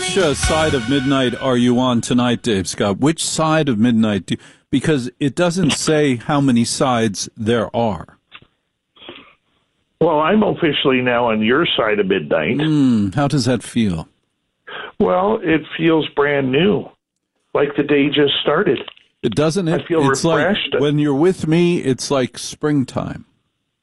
Which side of midnight are you on tonight, Dave Scott? Which side of midnight? Because it doesn't say how many sides there are. Well, I'm officially now on your side of midnight. How does that feel? Well, it feels brand new, like the day just started. It doesn't. I feel it's refreshed. Like when you're with me, it's like springtime.